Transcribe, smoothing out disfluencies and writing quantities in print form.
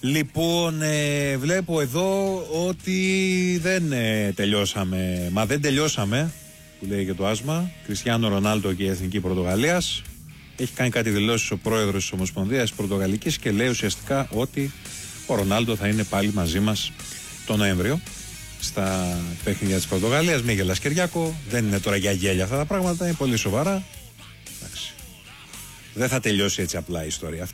Λοιπόν, βλέπω εδώ ότι δεν τελειώσαμε. Μα δεν τελειώσαμε, που λέει και το άσμα. Κριστιάνο Ρονάλντο και η Εθνική Πορτογαλίας. Έχει κάνει κάτι δηλώσεις ο πρόεδρος της Ομοσπονδίας Πορτογαλικής και λέει ουσιαστικά ότι ο Ρονάλντο θα είναι πάλι μαζί μας το Νοέμβριο στα παιχνίδια της Πορτογαλίας. Μη γελάς, Κυριάκο, δεν είναι τώρα για γέλια αυτά τα πράγματα, είναι πολύ σοβαρά. Εντάξει. Δεν θα τελειώσει έτσι απλά η ιστορία αυτή.